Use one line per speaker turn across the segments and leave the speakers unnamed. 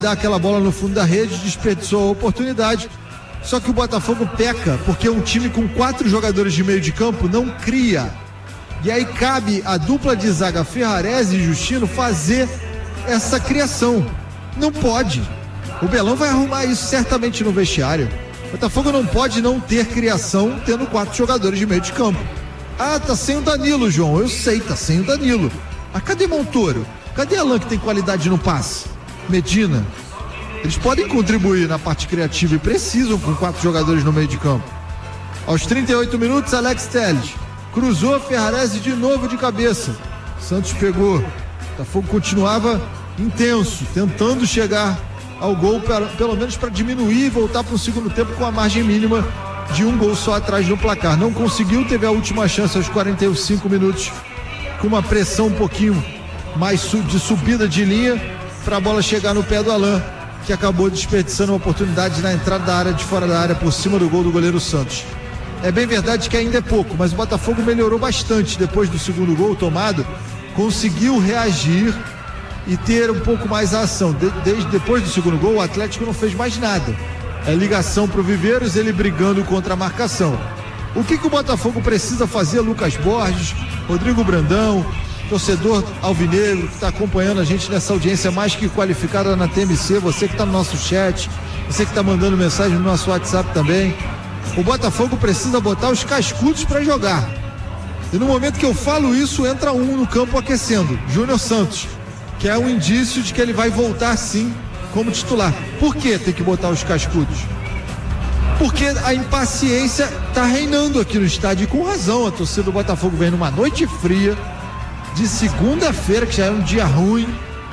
Dá aquela bola no fundo da rede, desperdiçou a oportunidade. Só que o Botafogo peca, porque um time com 4 jogadores de meio de campo não cria. E aí cabe a dupla de zaga Ferrarese e Justino fazer essa criação. Não pode. O Belão vai arrumar isso certamente no vestiário. O Botafogo não pode não ter criação tendo 4 jogadores de meio de campo. Ah, tá sem o Danilo, João. Eu sei, tá sem o Danilo. Ah, cadê Montoro? Cadê Alan, que tem qualidade no passe? Medina? Eles podem contribuir na parte criativa e precisam com 4 jogadores no meio de campo. Aos 38 minutos, Alex Telles cruzou, Ferrarese de novo de cabeça. Santos pegou. O Botafogo continuava intenso, tentando chegar ao gol, pelo menos para diminuir e voltar para o segundo tempo com a margem mínima de 1 gol só atrás no placar. Não conseguiu, teve a última chance aos 45 minutos, com uma pressão um pouquinho mais de subida de linha, para a bola chegar no pé do Alan, que acabou desperdiçando uma oportunidade na entrada da área, de fora da área, por cima do gol do goleiro Santos. É bem verdade que ainda é pouco, mas o Botafogo melhorou bastante depois do segundo gol tomado, conseguiu reagir e ter um pouco mais a ação. Desde depois do segundo gol, o Atlético não fez mais nada. É ligação para o Viveiros, ele brigando contra a marcação. O que o Botafogo precisa fazer, Lucas Borges, Rodrigo Brandão, torcedor alvinegro que está acompanhando a gente nessa audiência mais que qualificada na TMC, você que está no nosso chat, você que está mandando mensagem no nosso WhatsApp também. O Botafogo precisa botar os cascudos para jogar. E no momento que eu falo isso, entra um no campo aquecendo, Júnior Santos, que é um indício de que ele vai voltar sim como titular. Por que tem que botar os cascudos? Porque a impaciência está reinando aqui no estádio, e com razão. A torcida do Botafogo vem numa noite fria de segunda-feira, que já é um dia ruim,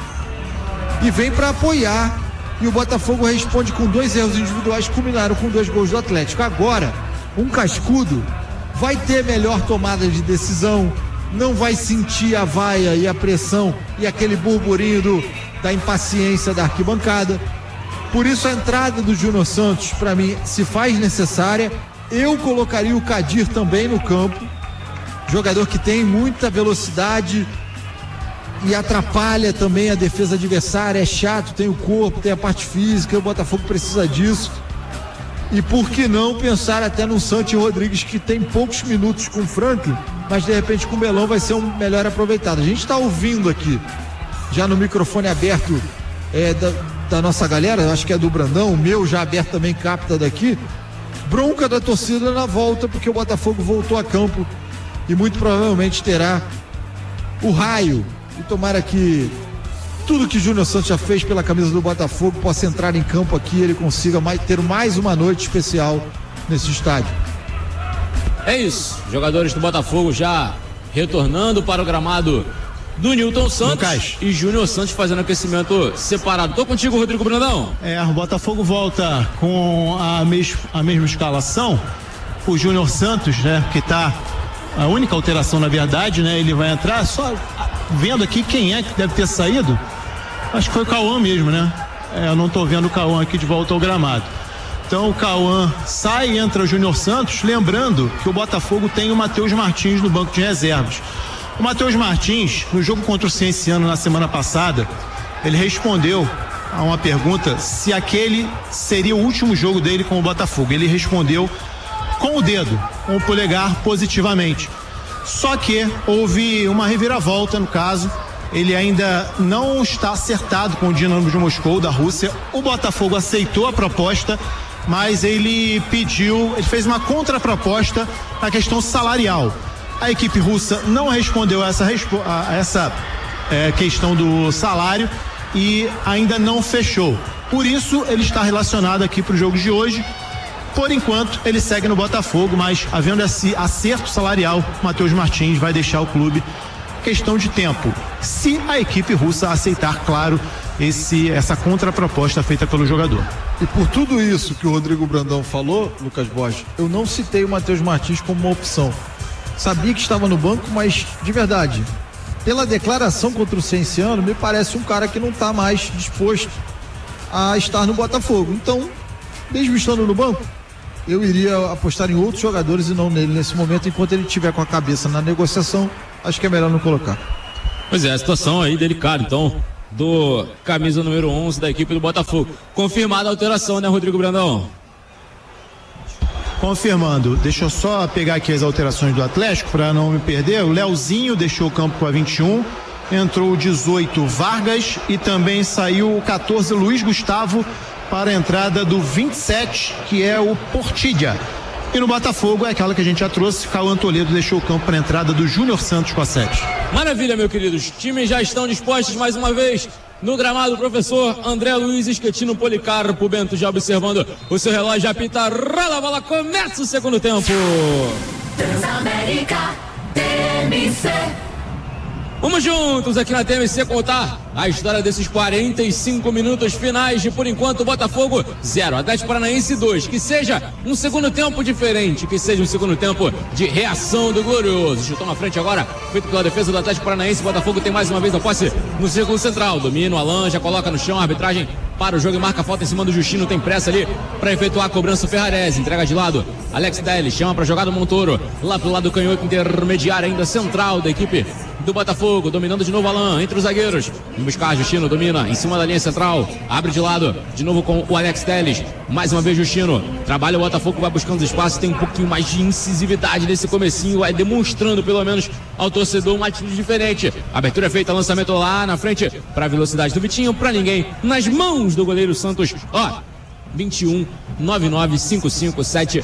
e vem para apoiar, e o Botafogo responde com 2 erros individuais, culminaram com 2 gols do Atlético. Agora, um cascudo vai ter melhor tomada de decisão, não vai sentir a vaia e a pressão e aquele burburinho da impaciência da arquibancada. Por isso a entrada do Júnior Santos, para mim, se faz necessária. Eu colocaria o Kadir também no campo, jogador que tem muita velocidade e atrapalha também a defesa adversária, é chato, tem o corpo, tem a parte física, o Botafogo precisa disso. E por que não pensar até no Santi Rodrigues, que tem poucos minutos com o Franklin, mas de repente com o Belão vai ser um melhor aproveitado. A gente está ouvindo aqui, já no microfone aberto da nossa galera, eu acho que é do Brandão, o meu já aberto também capta daqui, bronca da torcida na volta, porque o Botafogo voltou a campo e muito provavelmente terá o raio, e tomara que tudo que Júnior Santos já fez pela camisa do Botafogo possa entrar em campo aqui e ele consiga ter mais uma noite especial nesse estádio.
É isso, jogadores do Botafogo já retornando para o gramado do Newton Santos,
Lucas.
E Júnior Santos fazendo aquecimento separado. Tô contigo, Rodrigo Brandão.
O Botafogo volta com a mesma escalação. O Júnior Santos, né, que tá a única alteração, na verdade, né, ele vai entrar, só vendo aqui quem é que deve ter saído. Acho que foi o Cauã mesmo, né? Eu não tô vendo o Cauã aqui de volta ao gramado. Então o Cauã sai e entra o Júnior Santos, lembrando que o Botafogo tem o Matheus Martins no banco de reservas. O Matheus Martins, no jogo contra o Cienciano na semana passada, ele respondeu a uma pergunta se aquele seria o último jogo dele com o Botafogo. Ele respondeu com o dedo, com o polegar, positivamente. Só que houve uma reviravolta no caso. Ele ainda não está acertado com o Dinamo de Moscou da Rússia. O Botafogo aceitou a proposta, mas ele fez uma contraproposta na questão salarial. A equipe russa não respondeu a essa questão do salário e ainda não fechou. Por isso ele está relacionado aqui para o jogo de hoje. Por enquanto ele segue no Botafogo, mas havendo esse acerto salarial, Matheus Martins vai deixar o clube. Questão de tempo, se a equipe russa aceitar, claro, essa contraproposta feita pelo jogador.
E por tudo isso que o Rodrigo Brandão falou, Lucas Borges, eu não citei o Matheus Martins como uma opção. Sabia que estava no banco, mas de verdade, pela declaração contra o Cienciano, me parece um cara que não está mais disposto a estar no Botafogo. Então, mesmo estando no banco, eu iria apostar em outros jogadores e não nele nesse momento, enquanto ele estiver com a cabeça na negociação. Acho que é melhor não colocar.
Pois é, a situação aí delicada. Então, do camisa número 11 da equipe do Botafogo. Confirmada a alteração, né, Rodrigo Brandão?
Confirmando, deixa eu só pegar aqui as alterações do Atlético para não me perder. O Leozinho deixou o campo com a 21, entrou o 18 Vargas e também saiu o 14 Luiz Gustavo para a entrada do 27, que é o Portilha. E no Botafogo é aquela que a gente já trouxe, Cauã Toledo deixou o campo para a entrada do Júnior Santos com a 7.
Maravilha, meu querido, os times já estão dispostos mais uma vez no gramado. O professor André Luiz Esquetino Policarpo Bento já observando o seu relógio, já apita, rola a bola, começa o segundo tempo.
Transamérica TMC.
Vamos juntos aqui na TMC contar a história desses 45 minutos finais de, por enquanto, Botafogo 0, Atlético Paranaense 2. Que seja um segundo tempo diferente, que seja um segundo tempo de reação do Glorioso. Chutou na frente agora, feito pela defesa do Atlético Paranaense. Botafogo tem mais uma vez a posse no círculo central. Domina o Alan, já coloca no chão, a arbitragem para o jogo e marca a falta em cima do Justino. Tem pressa ali para efetuar a cobrança. O Ferrarese entrega de lado, Alex Telles chama para jogar do Montoro, lá pro lado do canhoto intermediário ainda central da equipe do Botafogo, dominando de novo Alan, entre os zagueiros, em buscar Justino, domina em cima da linha central, abre de lado, de novo com o Alex Telles, mais uma vez Justino, trabalha o Botafogo, vai buscando espaço, tem um pouquinho mais de incisividade nesse comecinho, vai demonstrando pelo menos ao torcedor uma atitude diferente. Abertura é feita, lançamento lá na frente, para a velocidade do Vitinho, para ninguém, nas mãos do goleiro Santos, 21 99557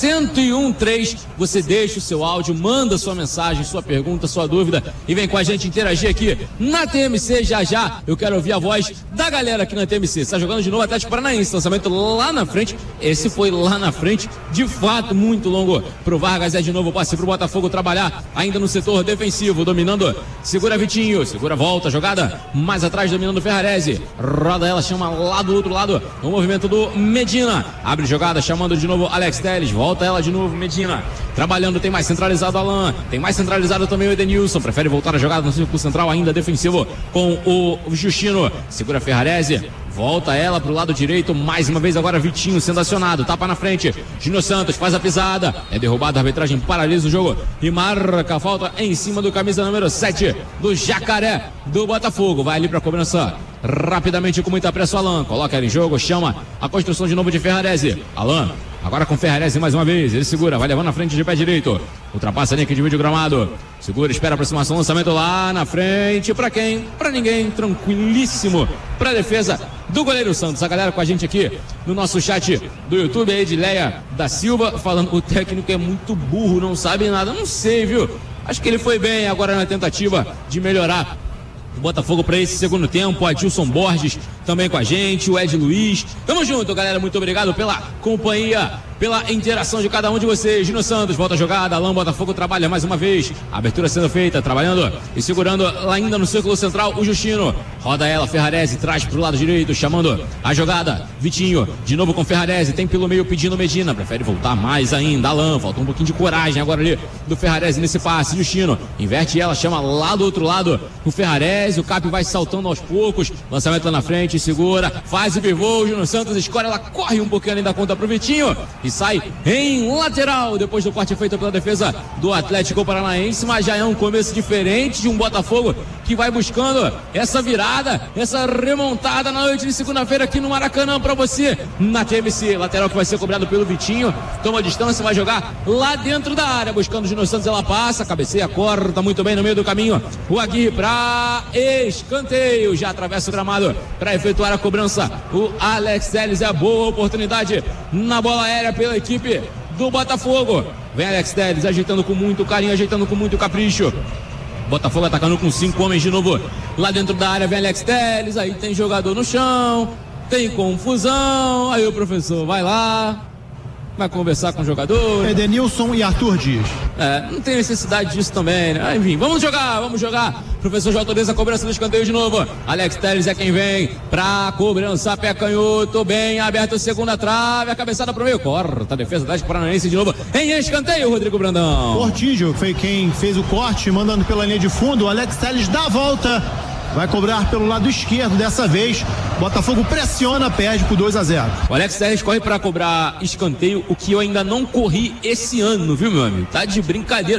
1013. Você deixa o seu áudio, manda sua mensagem, sua pergunta, sua dúvida e vem com a gente interagir aqui na TMC já. Eu quero ouvir a voz da galera aqui na TMC. Está jogando de novo Atlético Paranaense, lançamento lá na frente. Esse foi lá na frente, de fato muito longo pro Vargas. É de novo passe pro Botafogo trabalhar ainda no setor defensivo, dominando, segura Vitinho, segura, volta, jogada mais atrás, dominando o Ferrarese, roda ela, chama lá do outro lado o movimento do Medina, abre jogada, chamando de novo Alex Telles, volta ela de novo, Medina, trabalhando, tem mais centralizado Alan, tem mais centralizado também o Edenilson, prefere voltar a jogada no círculo central, ainda defensivo com o Justino, segura Ferrarese, volta ela pro lado direito, mais uma vez agora Vitinho sendo acionado, tapa na frente, Júnior Santos faz a pisada, é derrubado, a arbitragem paralisa o jogo e marca a falta em cima do camisa número 7 do Jacaré do Botafogo, vai ali pra cobrança rapidamente com muita pressa o Alan, coloca ela em jogo, chama a construção de novo de Ferrarese, Alan, agora com Ferrarese mais uma vez, ele segura, vai levando na frente de pé direito, ultrapassa a linha que divide o gramado, segura, espera a aproximação, lançamento lá na frente, pra quem? Pra ninguém, tranquilíssimo, pra defesa do goleiro Santos. A galera com a gente aqui no nosso chat do YouTube, a Edileia da Silva falando, o técnico é muito burro, não sabe nada, não sei, viu, acho que ele foi bem agora na tentativa de melhorar o Botafogo para esse segundo tempo. O Adilson Borges também com a gente, o Ed Luiz, tamo junto, galera, muito obrigado pela companhia, pela interação de cada um de vocês. Júnior Santos volta a jogada, Alan, Botafogo trabalha mais uma vez, abertura sendo feita, trabalhando e segurando lá ainda no círculo central o Justino, roda ela, Ferrarese traz pro lado direito, chamando a jogada, Vitinho, de novo com Ferrarese, tem pelo meio pedindo Medina, prefere voltar mais ainda, Alan, falta um pouquinho de coragem agora ali do Ferrarese nesse passe, Justino, inverte ela, chama lá do outro lado o Ferrarese, o Cap vai saltando aos poucos, lançamento lá na frente, segura, faz o pivô, o Júnior Santos escolhe, ela corre um pouquinho além da conta pro Vitinho e sai em lateral, depois do corte feito pela defesa do Atlético Paranaense, mas já é um começo diferente de um Botafogo que vai buscando essa virada, essa remontada na noite de segunda-feira aqui no Maracanã para você, na TMC, lateral que vai ser cobrado pelo Vitinho, toma a distância, vai jogar lá dentro da área, buscando o Júnior Santos, ela passa, cabeceia, corta muito bem no meio do caminho, o Aguirre para escanteio, já atravessa o gramado para efetuar a cobrança, o Alex Telles, é a boa oportunidade na bola aérea pela equipe do Botafogo, vem Alex Telles ajeitando com muito carinho, ajeitando com muito capricho, Botafogo atacando com 5 homens de novo lá dentro da área, vem Alex Telles, aí tem jogador no chão, tem confusão, aí o professor vai lá, vai conversar com o jogador.
Edenilson e Arthur Dias.
Não tem necessidade disso também, né? Enfim, vamos jogar. Professor já autoriza a cobrança do escanteio de novo. Alex Telles é quem vem pra cobrança, pé canhoto, bem aberto, segunda trave, a cabeçada pro meio, corta a defesa da Paranaense de novo em escanteio, Rodrigo Brandão.
Portillo foi quem fez o corte, mandando pela linha de fundo, o Alex Telles dá a volta, vai cobrar pelo lado esquerdo dessa vez, Botafogo pressiona, perde por 2-0.
O Alex Telles corre para cobrar escanteio, o que eu ainda não corri esse ano, viu, meu amigo? Tá de brincadeira.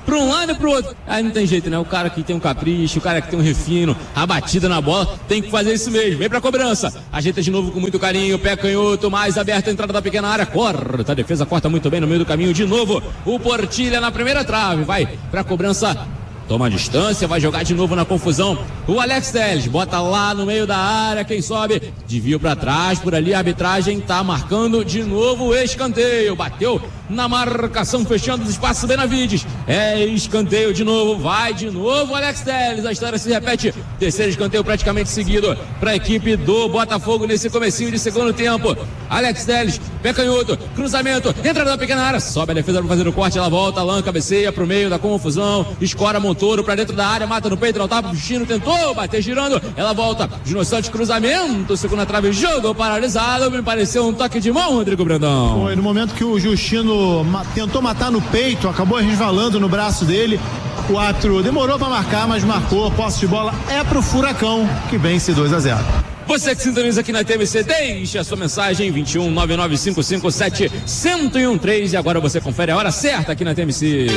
para um lado e pro outro. Aí não tem jeito, né? O cara que tem um capricho, o cara que tem um refino, a batida na bola, tem que fazer isso mesmo. Vem pra cobrança, ajeita de novo com muito carinho, pé canhoto, mais aberto, a entrada da pequena área, corta, a defesa corta muito bem no meio do caminho de novo. O Portilha na primeira trave, vai pra cobrança. Toma a distância, vai jogar de novo na confusão. O Alex Telles bota lá no meio da área, quem sobe, desvio pra trás, por ali a arbitragem tá marcando de novo o escanteio. Bateu na marcação, fechando os espaços Benavides. É escanteio de novo, vai de novo Alex Telles. A história se repete, terceiro escanteio praticamente seguido pra equipe do Botafogo nesse comecinho de segundo tempo. Alex Telles, pé canhoto, cruzamento, entrada da pequena área, sobe a defesa pra fazer o corte, ela volta, Alain cabeceia pro meio da confusão, escora Montoro pra dentro da área, mata no peito, não tapa, o Justino tentou bater girando, ela volta, Júnior Santos, cruzamento, segunda trave, jogo paralisado, me pareceu um toque de mão, Rodrigo Brandão.
Foi no momento que o Justino tentou matar no peito, acabou resvalando no braço dele, o árbitro demorou pra marcar, mas marcou, posse de bola é pro Furacão, que vence 2-0.
Você que sintoniza aqui na TMC, deixe a sua mensagem 21 99557 1013 e agora você confere a hora certa aqui na TMC.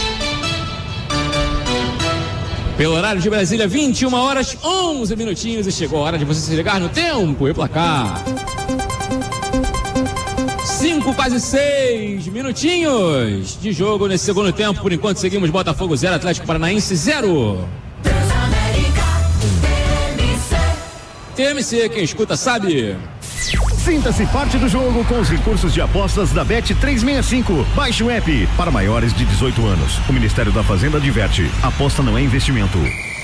Pelo horário de Brasília, 21 horas 11 minutinhos e chegou a hora de você se ligar no tempo e placar. 5, quase 6 minutinhos de jogo nesse segundo tempo. Por enquanto seguimos Botafogo 0, Atlético Paranaense 0. TMC, quem escuta sabe.
Sinta-se parte do jogo com os recursos de apostas da Bet365. Baixe o app para maiores de 18 anos. O Ministério da Fazenda adverte: aposta não é investimento.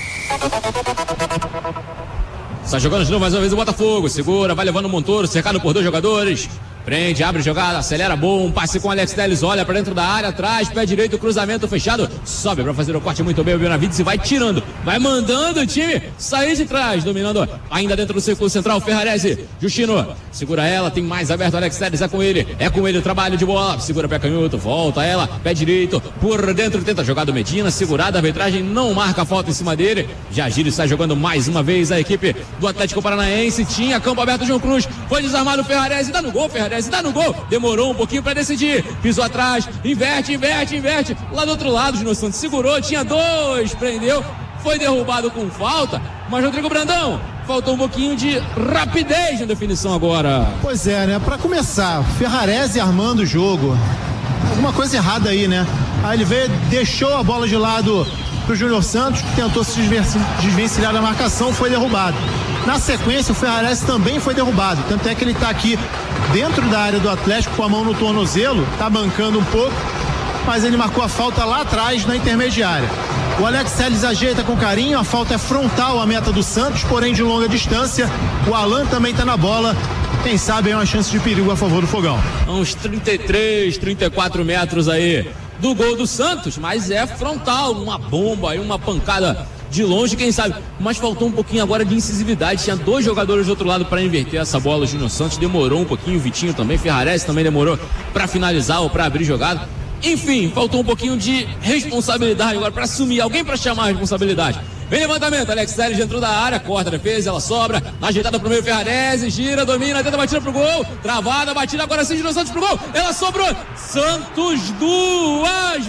Está jogando de novo mais uma vez o Botafogo. Segura, vai levando o Montoro, cercado por 2 jogadores. Prende, abre jogada, acelera, bom, passe com o Alex Telles, olha pra dentro da área, atrás, pé direito, cruzamento fechado, sobe pra fazer o corte muito bem, o Benavides vai tirando, vai mandando o time sair de trás, dominando ainda dentro do círculo central, Ferrarese, Justino, segura ela, tem mais aberto, Alex Telles é com ele o trabalho de bola, segura pé canhoto, volta ela, pé direito, por dentro, tenta jogar do Medina, segurada, a arbitragem não marca a falta em cima dele, Jagir está jogando mais uma vez a equipe do Atlético Paranaense, tinha campo aberto, João Cruz, foi desarmado o Ferrarese, dá no gol, Ferrarese, dá no gol, demorou um pouquinho pra decidir, pisou atrás, inverte, lá do outro lado, Júnior Santos segurou, tinha 2, prendeu, foi derrubado com falta, mas Rodrigo Brandão, faltou um pouquinho de rapidez na definição agora.
Pois é, né, pra começar, Ferrarese armando o jogo, alguma coisa errada aí, né, aí ele veio, deixou a bola de lado pro Júnior Santos, que tentou se desvencilhar da marcação, foi derrubado. Na sequência, o Ferrarese também foi derrubado, tanto é que ele tá aqui dentro da área do Atlético com a mão no tornozelo, tá bancando um pouco, mas ele marcou a falta lá atrás na intermediária. O Alex Telles ajeita com carinho, a falta é frontal à meta do Santos, porém de longa distância. O Alain também tá na bola, quem sabe é uma chance de perigo a favor do Fogão.
Uns 33, 34 metros aí do gol do Santos, mas é frontal, uma bomba e uma pancada de longe, quem sabe, mas faltou um pouquinho agora de incisividade, tinha 2 jogadores do outro lado para inverter essa bola, o Júnior Santos demorou um pouquinho, o Vitinho também, Ferrarese também demorou para finalizar ou para abrir jogada, enfim, faltou um pouquinho de responsabilidade agora para assumir, alguém para chamar a responsabilidade. Vem levantamento, Alex Telles dentro da área, corta a defesa, ela sobra, ajeitada pro meio, Ferrarese, gira, domina, tenta batida pro gol, travada, batida agora sim, Júnior Santos pro gol, ela sobrou, Santos 2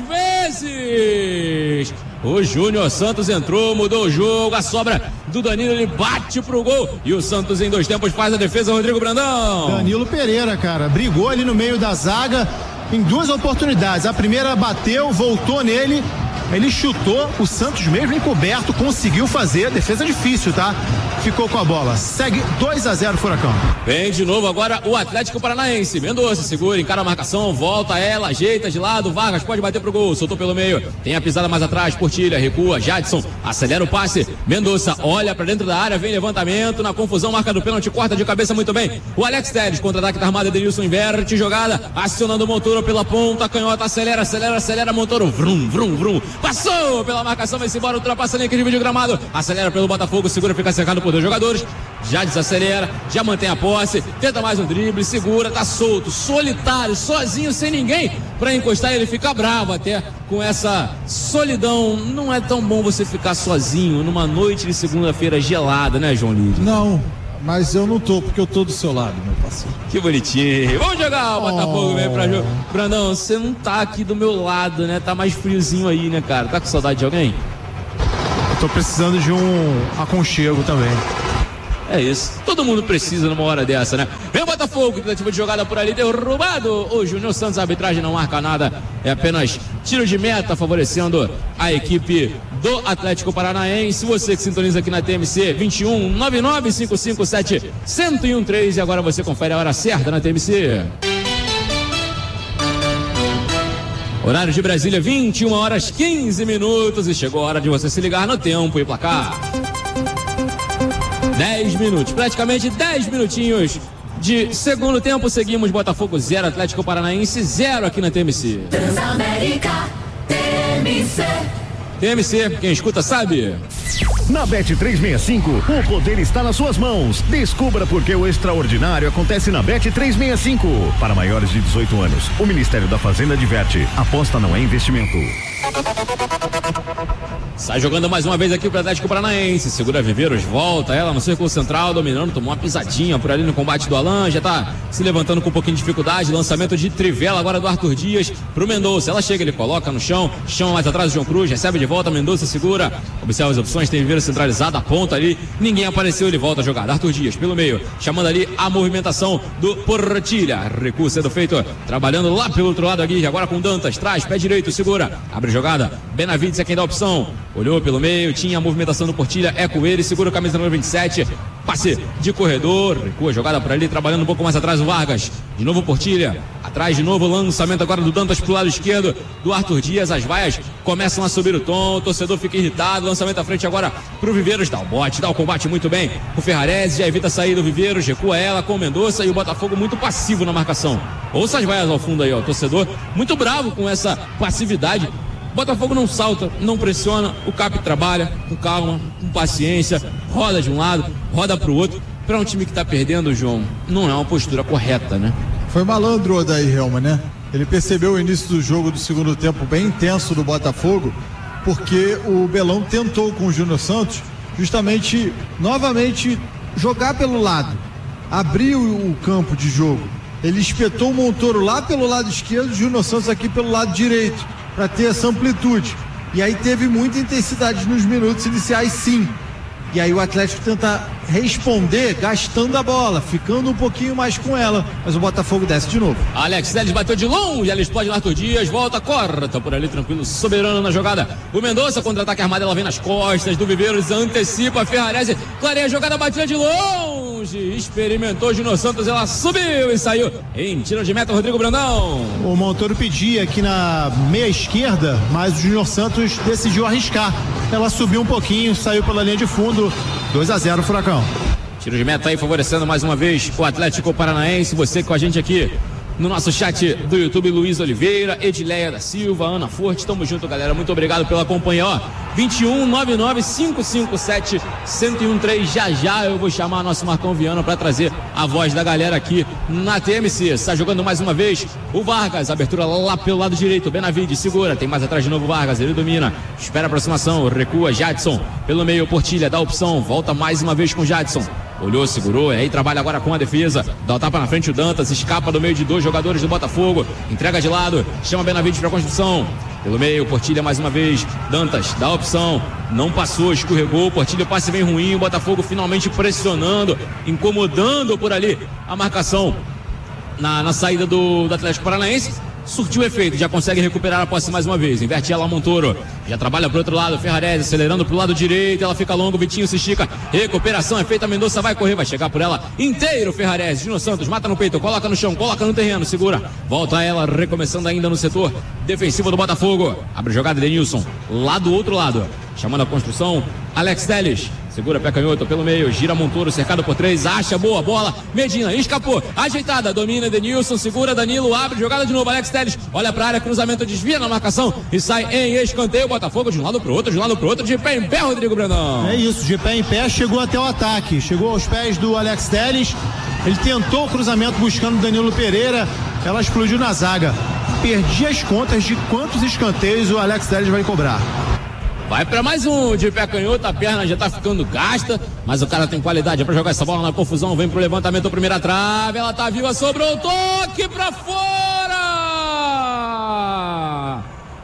vezes! O Júnior Santos entrou, mudou o jogo, a sobra do Danilo, ele bate pro gol e o Santos em 2 tempos faz a defesa, Rodrigo Brandão.
Danilo Pereira, cara, brigou ali no meio da zaga em 2 oportunidades, a primeira bateu, voltou nele, ele chutou, o Santos mesmo encoberto conseguiu fazer, defesa difícil, tá? Ficou com a bola, segue 2-0 Furacão.
Vem de novo agora o Atlético Paranaense, Mendonça segura, encara a marcação, volta ela, ajeita de lado, Vargas pode bater pro gol, soltou pelo meio, tem a pisada mais atrás, Portilha, recua, Jadson, acelera o passe, Mendonça olha pra dentro da área, vem levantamento, na confusão, marca do pênalti, corta de cabeça muito bem, o Alex Telles, contra-ataque da armada, Denilson inverte, jogada, acionando o Montoro pela ponta, canhota, acelera, Montoro, vrum, passou pela marcação, vai-se embora, ultrapassa a linha que divide o gramado, acelera pelo Botafogo, segura, fica cercado por 2 jogadores, já desacelera, já mantém a posse, tenta mais um drible, segura, tá solto, solitário, sozinho, sem ninguém pra encostar, ele fica bravo até com essa solidão. Não é tão bom você ficar sozinho numa noite de segunda-feira gelada, né, João Lídio?
Não, mas eu não tô, porque eu tô do seu lado, meu pai.
Que bonitinho. Vamos jogar, o Botafogo vem pra jogo. Brandão, você não tá aqui do meu lado, né? Tá mais friozinho aí, né, cara? Tá com saudade de alguém?
Eu tô precisando de um aconchego também.
É isso. Todo mundo precisa numa hora dessa, né? Vem o Botafogo, tentativa de jogada por ali, derrubado. O Júnior Santos, a arbitragem não marca nada. É apenas tiro de meta, favorecendo a equipe do Atlético Paranaense. Você que sintoniza aqui na TMC, 21 99 557 1013. E agora você confere a hora certa na TMC. Horário de Brasília, 21 horas 15 minutos. E chegou a hora de você se ligar no tempo e placar. 10 minutos, praticamente 10 minutinhos de segundo tempo. Seguimos Botafogo 0, Atlético Paranaense 0 aqui na TMC.
Transamérica, TMC.
TMC, quem escuta sabe.
Na Bet365, o poder está nas suas mãos. Descubra por que o extraordinário acontece na Bet365. Para maiores de 18 anos, o Ministério da Fazenda adverte: aposta não é investimento.
Sai jogando mais uma vez aqui para o Atlético Paranaense. Segura Viveiros, volta ela no círculo central, dominando, tomou uma pisadinha por ali no combate do Alan. Já tá se levantando com um pouquinho de dificuldade. Lançamento de trivela agora do Arthur Dias pro Mendonça. Ela chega, ele coloca no chão, chama mais atrás o João Cruz, recebe de volta, Mendonça segura. Observa as opções, tem Viveiros centralizado, aponta ali, ninguém apareceu, ele volta a jogada. Arthur Dias pelo meio, chamando ali a movimentação do Portilha. Recurso sendo feito, trabalhando lá pelo outro lado aqui, agora com Dantas, traz, pé direito, segura, abre jogada. Benavides é quem dá a opção. Olhou pelo meio, tinha a movimentação do Portilha, é com ele, segura o camisa número 27, passe de corredor, recua, jogada por ali, trabalhando um pouco mais atrás o Vargas, de novo Portilha, atrás de novo, lançamento agora do Dantas pro lado esquerdo do Arthur Dias, as vaias começam a subir o tom, o torcedor fica irritado, lançamento à frente agora pro Viveiros, dá o bote, dá o combate muito bem, o Ferrarese já evita a saída do Viveiros, recua ela com o Mendonça e o Botafogo muito passivo na marcação. Ouça as vaias ao fundo aí, ó, o torcedor muito bravo com essa passividade. Botafogo não salta, não pressiona, o Cap trabalha com calma, com paciência, roda de um lado, roda pro outro. Para um time que tá perdendo, João, não é uma postura correta, né?
Foi malandro o Odair Helma, né? Ele percebeu o início do jogo do segundo tempo bem intenso do Botafogo, porque o Belão tentou com o Júnior Santos justamente, novamente, jogar pelo lado, abrir o campo de jogo. Ele espetou o Montoro lá pelo lado esquerdo, o Júnior Santos aqui pelo lado direito, para ter essa amplitude. E aí teve muita intensidade nos minutos iniciais, sim. E aí o Atlético tenta responder gastando a bola, ficando um pouquinho mais com ela, mas o Botafogo desce de novo.
Alex Telles bateu de longe, ela explode no Arthur Dias, volta, corta por ali, tranquilo, soberano na jogada. O Mendonça, contra-ataque armado, ela vem nas costas do Viveiros, antecipa a Ferrarese, clareia a jogada, batida de longe, experimentou Júnior Santos, ela subiu e saiu em tiro de meta, Rodrigo Brandão.
O Montoro pedia aqui na meia esquerda, mas o Júnior Santos decidiu arriscar. Ela subiu um pouquinho, saiu pela linha de fundo, 2-0 Furacão.
Tiro de meta aí favorecendo mais uma vez o Atlético Paranaense. Você com a gente aqui no nosso chat do YouTube, Luiz Oliveira, Edileia da Silva, Ana Forte, tamo junto, galera, muito obrigado pela companhia, ó, 21 99 557 1013, já eu vou chamar nosso Marcão Viana para trazer a voz da galera aqui na TMC. Está jogando mais uma vez o Vargas, abertura lá pelo lado direito, Benavides segura, tem mais atrás de novo o Vargas, ele domina, espera a aproximação, recua Jadson, pelo meio Portilha, dá opção, volta mais uma vez com Jadson. Olhou, segurou, aí trabalha agora com a defesa, dá o tapa na frente o Dantas, escapa do meio de dois jogadores do Botafogo, entrega de lado, chama Benavides para construção, pelo meio, Portilha mais uma vez, Dantas dá a opção, não passou, escorregou, Portilha, o passe bem ruim, o Botafogo finalmente pressionando, incomodando por ali a marcação na saída do Atlético Paranaense. Surtiu efeito, já consegue recuperar a posse mais uma vez, inverte ela, Montoro, já trabalha pro outro lado, Ferrarese acelerando pro lado direito, ela fica longo, Vitinho se estica, recuperação é feita, Mendonça vai correr, vai chegar por ela inteiro, Ferrarese, Júnior Santos mata no peito, coloca no chão, coloca no terreno, segura, volta ela, recomeçando ainda no setor defensivo do Botafogo, abre jogada Denilson, lá do outro lado, chamando a construção, Alex Telles, segura pé canhoto pelo meio, gira Montoro, cercado por três, acha boa bola, Medina, escapou, ajeitada, domina Denilson, segura Danilo, abre, jogada de novo, Alex Telles, olha pra área, cruzamento, desvia na marcação e sai em escanteio, Botafogo de um lado pro outro, de pé em pé, Rodrigo Brandão.
É isso, de pé em pé, chegou até o ataque, chegou aos pés do Alex Telles, ele tentou o cruzamento buscando Danilo Pereira, ela explodiu na zaga, perdi as contas de quantos escanteios o Alex Telles vai cobrar.
Vai pra mais um de pé canhoto, a perna já tá ficando gasta, mas o cara tem qualidade pra jogar essa bola na confusão. Vem pro levantamento, a primeira trave, ela tá viva, sobrou o toque pra fora!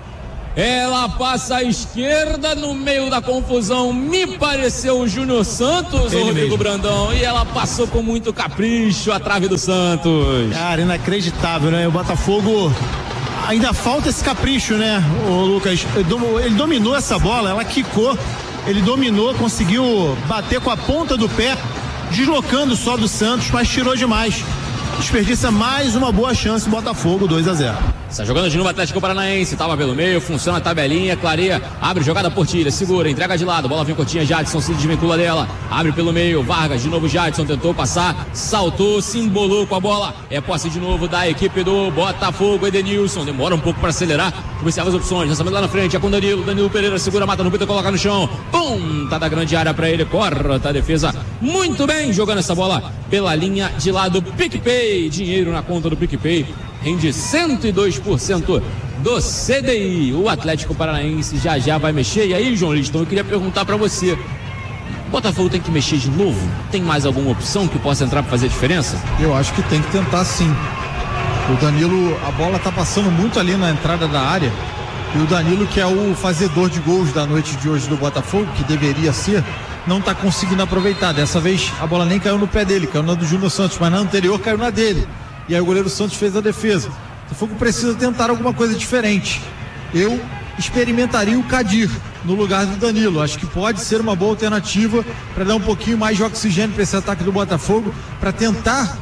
Ela passa à esquerda no meio da confusão, me pareceu o Júnior Santos, o Rodrigo Brandão, e ela passou com muito capricho a trave do Santos.
Cara, inacreditável, né? O Botafogo ainda falta esse capricho, né, o Lucas? Ele dominou essa bola, ela quicou, ele dominou, conseguiu bater com a ponta do pé, deslocando só do Santos, mas tirou demais. Desperdiça mais uma boa chance, Botafogo 2-0.
Está jogando de novo o Atlético Paranaense, tava pelo meio, funciona a tabelinha, clareia, abre jogada Portilha, segura, entrega de lado, bola vem curtinha, Jadson se desvincula dela, abre pelo meio, Vargas, de novo Jadson, tentou passar, saltou, se embolou com a bola, é posse de novo da equipe do Botafogo, Edenilson, demora um pouco para acelerar, observa as opções, lançamento lá na frente, é com Danilo Pereira, segura, mata no peito, coloca no chão, pum, tá da grande área para ele, corta a defesa, muito bem, jogando essa bola pela linha de lado, PicPay, dinheiro na conta do PicPay, rende 102% do CDI. O Atlético Paranaense já vai mexer. E aí, João Liston, eu queria perguntar pra você, o Botafogo tem que mexer de novo? Tem mais alguma opção que possa entrar pra fazer diferença?
Eu acho que tem que tentar sim. O Danilo, a bola tá passando muito ali na entrada da área, e o Danilo, que é o fazedor de gols da noite de hoje do Botafogo, que deveria ser, não tá conseguindo aproveitar. Dessa vez a bola nem caiu no pé dele, caiu na do Júnior Santos, mas na anterior caiu na dele. E aí o goleiro Santos fez a defesa. O Botafogo precisa tentar alguma coisa diferente. Eu experimentaria o Kadir no lugar do Danilo. Acho que pode ser uma boa alternativa para dar um pouquinho mais de oxigênio para esse ataque do Botafogo, para tentar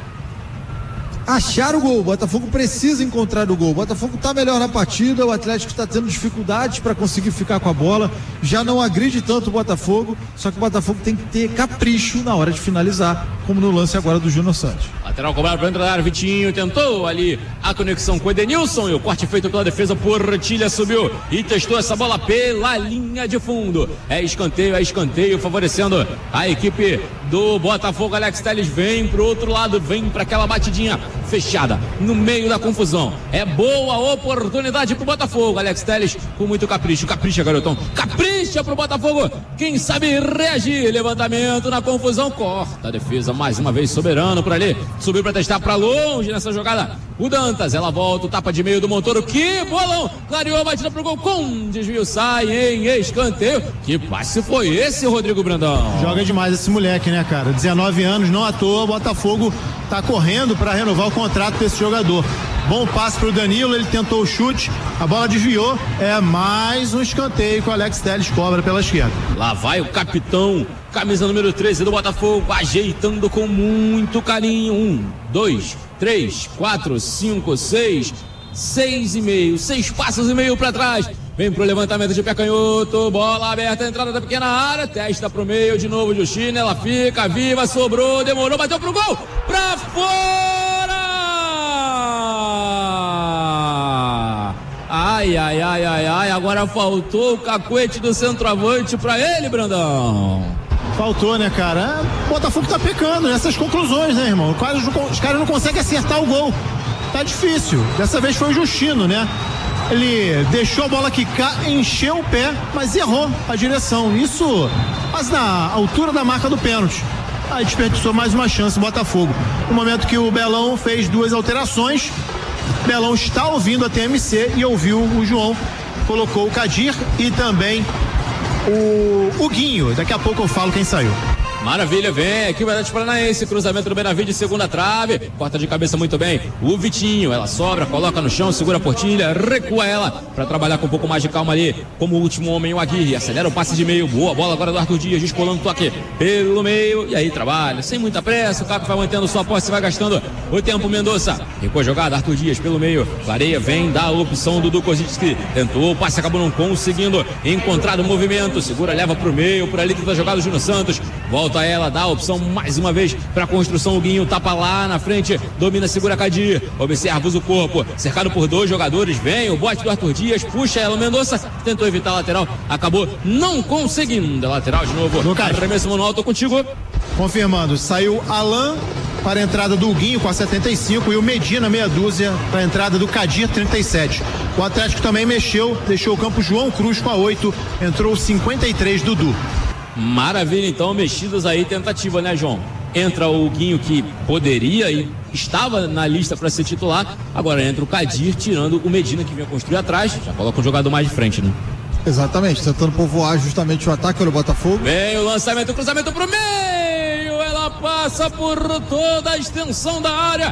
achar o gol. O Botafogo precisa encontrar o gol. O Botafogo está melhor na partida, o Atlético está tendo dificuldades para conseguir ficar com a bola, já não agride tanto o Botafogo, só que o Botafogo tem que ter capricho na hora de finalizar, como no lance agora do Júnior Santos.
Lateral cobrado para entrar, Vitinho tentou ali a conexão com o Edenilson, e o corte feito pela defesa, Portilha subiu e testou essa bola pela linha de fundo. É escanteio, favorecendo a equipe do Botafogo. Alex Telles vem pro outro lado, vem para aquela batidinha fechada no meio da confusão. É boa oportunidade pro Botafogo. Alex Telles com muito capricho. Capricha, garotão. Capricha pro Botafogo. Quem sabe reagir. Levantamento na confusão. Corta a defesa mais uma vez, soberano por ali. Subiu para testar para longe nessa jogada. O Dantas, ela volta, o tapa de meio do Montoro. Que bolão! Clareou a batida pro gol. Com desvio, sai em escanteio. Que passe foi esse, Rodrigo Brandão?
Joga demais esse moleque, né, cara? 19 anos, não à toa, o Botafogo tá correndo para renovar o contrato desse jogador. Bom passe pro Danilo, ele tentou o chute, a bola desviou, é mais um escanteio que o Alex Telles cobra pela esquerda.
Lá vai o capitão, camisa número 13 do Botafogo, ajeitando com muito carinho. 1, 2, 3, 4, 5, 6, 6,5, 6 passos e meio para trás. Vem pro levantamento de pé canhoto, bola aberta, entrada da pequena área, testa pro meio, de novo Justina, ela fica viva, sobrou, demorou, bateu pro gol, pra fora! Ai, agora faltou o cacuete do centroavante pra ele, Brandão.
Faltou, né, cara? O Botafogo tá pecando nessas conclusões, né, irmão? Os caras não conseguem acertar o gol, tá difícil. Dessa vez foi o Justino, né? Ele deixou a bola quicar, encheu o pé, mas errou a direção. Isso quase na altura da marca do pênalti. Aí desperdiçou mais uma chance o Botafogo. No momento que o Belão fez 2 alterações, Belão está ouvindo a TMC e ouviu o João. Colocou o Kadir e também o Guinho. Daqui a pouco eu falo quem saiu.
Maravilha, vem aqui o Atlético Paranaense, cruzamento do Benavides, segunda trave, corta de cabeça muito bem, o Vitinho, ela sobra, coloca no chão, segura a Portilha, recua ela, para trabalhar com um pouco mais de calma ali, como o último homem, o Aguirre, acelera o passe de meio, boa bola agora do Arthur Dias, descolando o toque pelo meio, e aí trabalha, sem muita pressa, o Caco vai mantendo sua posse, vai gastando o tempo, Mendonça, recua a jogada, Arthur Dias pelo meio, clareia, vem, dá a opção do Dukozitski, tentou, o passe acabou não conseguindo encontrar o movimento, segura, leva pro meio, por ali tenta a jogada o Júnior Santos, volta ela, dá a opção mais uma vez para construção, o Guinho tapa lá na frente, domina, segura Kadir, observa, usa o corpo, cercado por 2 jogadores, vem o bote do Arthur Dias, puxa ela, o Mendonça tentou evitar a lateral, acabou não conseguindo a lateral de novo. Lucas, arremesso manual, tô contigo.
Confirmando, saiu Alan, para a entrada do Huguinho com a 75 e o Medina, meia dúzia, para a entrada do Kadir, 37. O Atlético também mexeu, deixou o campo João Cruz com a 8, entrou o 53, Dudu.
Maravilha, então, mexidas aí, tentativa, né, João? Entra o Huguinho, que poderia e estava na lista para ser titular, agora entra o Kadir, tirando o Medina, que vinha construir atrás, já coloca um jogador mais de frente, né?
Exatamente, tentando povoar justamente o ataque do Botafogo.
Vem o lançamento, cruzamento pro meio, ela passa por toda a extensão da área.